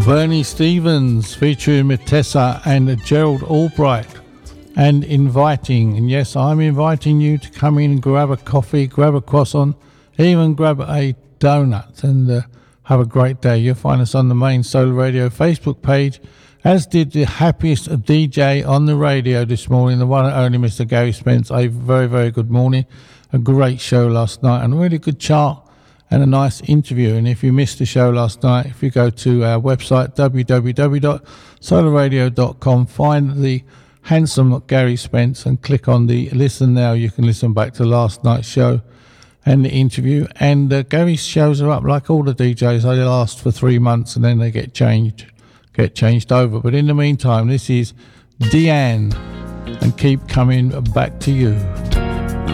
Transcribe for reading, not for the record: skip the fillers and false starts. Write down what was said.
Bernie Stevens featuring Matessa and Gerald Albright, and inviting. And yes, I'm inviting you to come in and grab a coffee, grab a croissant, even grab a donut, and have a great day. You'll find us on the main Solar Radio Facebook page, as did the happiest DJ on the radio this morning, the one and only Mr. Gary Spence. A very, very good morning. A great show last night and a really good chart and a nice interview. And if you missed the show last night, if you go to our website www.solarradio.com, find the handsome Gary Spence and click on the listen now. You can listen back to last night's show and the interview. And Gary's shows are up like all the DJs. They last for 3 months and then they get changed over. But in the meantime, this is Deanne and Keep Coming Back to You.